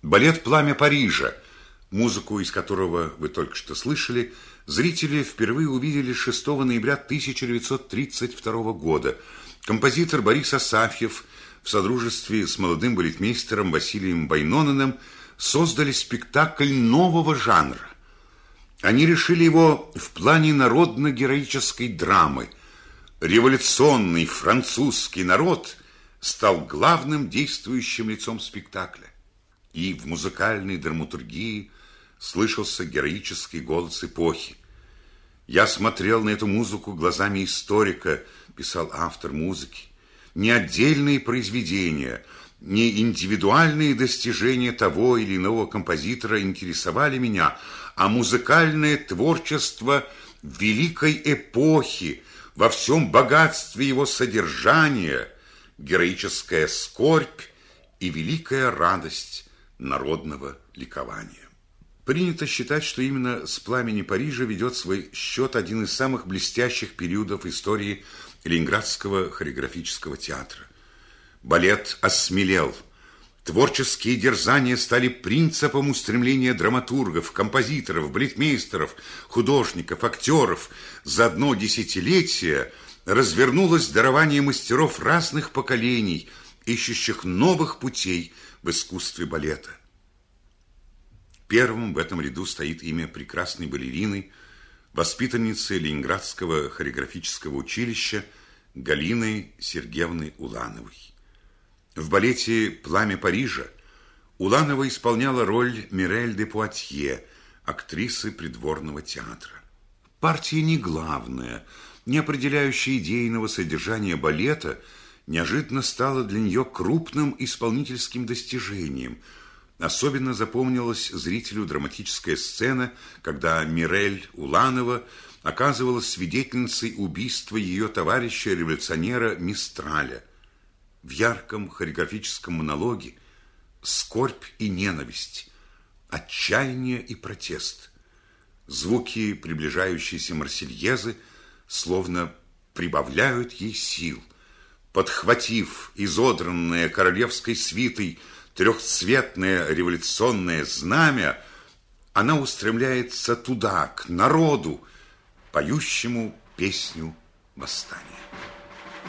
Балет «Пламя Парижа», музыку из которого вы только что слышали, зрители впервые увидели 6 ноября 1932 года. Композитор Борис Асафьев в содружестве с молодым балетмейстером Василием Байнониным создали спектакль нового жанра. Они решили его в плане народно-героической драмы. Революционный французский народ стал главным действующим лицом спектакля. И в музыкальной драматургии слышался героический голос эпохи. «Я смотрел на эту музыку глазами историка», писал автор музыки. «Не отдельные произведения, не индивидуальные достижения того или иного композитора интересовали меня, а музыкальное творчество великой эпохи во всем богатстве его содержания, героическая скорбь и великая радость народного ликования». Принято считать, что именно с «Пламени Парижа» ведет свой счет один из самых блестящих периодов истории Ленинградского хореографического театра. Балет осмелел. Творческие дерзания стали принципом устремления драматургов, композиторов, балетмейстеров, художников, актеров. За одно десятилетие развернулось дарование мастеров разных поколений, ищущих новых путей в искусстве балета. Первым в этом ряду стоит имя прекрасной балерины, воспитанницы Ленинградского хореографического училища Галины Сергеевны Улановой. В балете «Пламя Парижа» Уланова исполняла роль Мирель де Пуатье, актрисы придворного театра. Партия не главная, не определяющая идейного содержания балета, неожиданно стала для нее крупным исполнительским достижением. Особенно запомнилась зрителю драматическая сцена, когда Мирель Уланова оказывалась свидетельницей убийства ее товарища-революционера Мистраля. В ярком хореографическом монологе скорбь и ненависть, отчаяние и протест. Звуки приближающейся Марсельезы словно прибавляют ей сил. Подхватив изодранное королевской свитой трехцветное революционное знамя, она устремляется туда, к народу, поющему песню восстания.